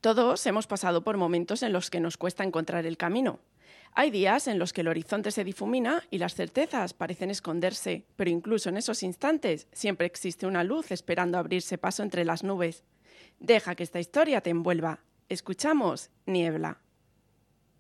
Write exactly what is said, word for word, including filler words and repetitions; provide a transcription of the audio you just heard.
Todos hemos pasado por momentos en los que nos cuesta encontrar el camino. Hay días en los que el horizonte se difumina y las certezas parecen esconderse, pero incluso en esos instantes siempre existe una luz esperando abrirse paso entre las nubes. Deja que esta historia te envuelva. Escuchamos Niebla.